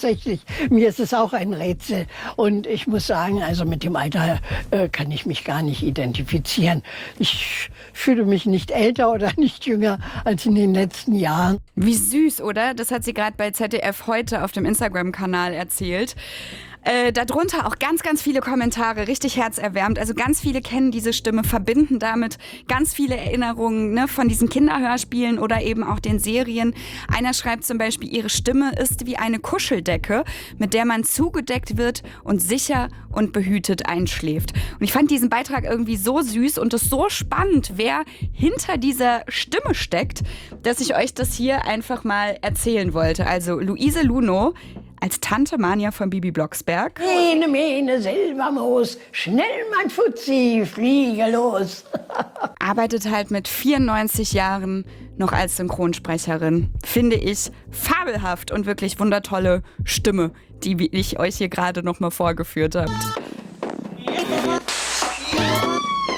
tatsächlich. Mir ist es auch ein Rätsel. Und ich muss sagen, also mit dem Alter kann ich mich gar nicht identifizieren. Ich fühle mich nicht älter oder nicht jünger als in den letzten Jahren. Wie süß, oder? Das hat sie gerade bei ZDF heute auf dem Instagram-Kanal erzählt. Darunter auch ganz, ganz viele Kommentare, richtig herzerwärmend. Also ganz viele kennen diese Stimme, verbinden damit ganz viele Erinnerungen, ne, von diesen Kinderhörspielen oder eben auch den Serien. Einer schreibt zum Beispiel, ihre Stimme ist wie eine Kuscheldecke, mit der man zugedeckt wird und sicher und behütet einschläft. Und ich fand diesen Beitrag irgendwie so süß und es so spannend, wer hinter dieser Stimme steckt, dass ich euch das hier einfach mal erzählen wollte. Also Luise Lunow als Tante Manja von Bibi Blocksberg. Mene, mene, Silbermoos, schnell mein Fuzzi, fliege los. Arbeitet halt mit 94 Jahren noch als Synchronsprecherin. Finde ich fabelhaft und wirklich wundertolle Stimme, die ich euch hier gerade noch mal vorgeführt habe.